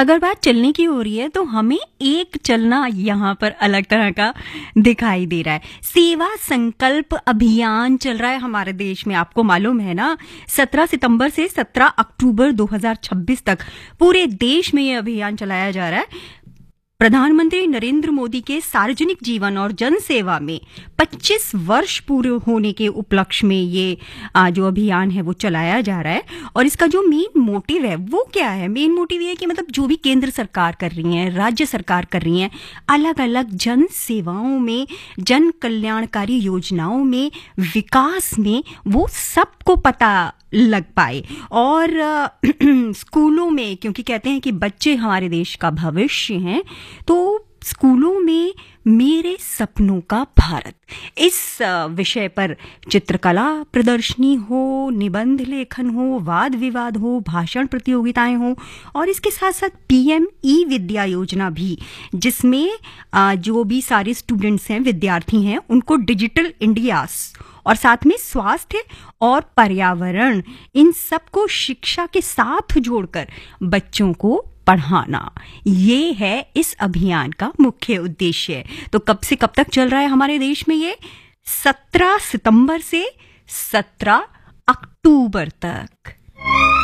अगर बात चलने की हो रही है तो हमें एक चलना यहाँ पर अलग तरह का दिखाई दे रहा है। सेवा संकल्प अभियान चल रहा है हमारे देश में, आपको मालूम है ना। 17 सितंबर से 17 अक्टूबर 2026 तक पूरे देश में ये अभियान चलाया जा रहा है। प्रधानमंत्री नरेंद्र मोदी के सार्वजनिक जीवन और जन सेवा में 25 वर्ष पूरे होने के उपलक्ष्य में ये जो अभियान है वो चलाया जा रहा है। और इसका जो मेन मोटिव है वो क्या है? मेन मोटिव ये है कि मतलब जो भी केंद्र सरकार कर रही है, राज्य सरकार कर रही है, अलग अलग जन सेवाओं में, जन कल्याणकारी योजनाओं में, विकास में, वो सबको पता लग पाए। और स्कूलों में, क्योंकि कहते हैं कि बच्चे हमारे देश का भविष्य हैं, तो स्कूलों में मेरे सपनों का भारत, इस विषय पर चित्रकला प्रदर्शनी हो, निबंध लेखन हो, वाद विवाद हो, भाषण प्रतियोगिताएं हो, और इसके साथ साथ पीएम ई विद्या योजना भी, जिसमें जो भी सारे स्टूडेंट्स हैं, विद्यार्थी हैं, उनको डिजिटल इंडिया और साथ में स्वास्थ्य और पर्यावरण, इन सबको शिक्षा के साथ जोड़कर बच्चों को पढ़ाना, ये है इस अभियान का मुख्य उद्देश्य। तो कब से कब तक चल रहा है हमारे देश में ये? 17 सितंबर से 17 अक्टूबर तक।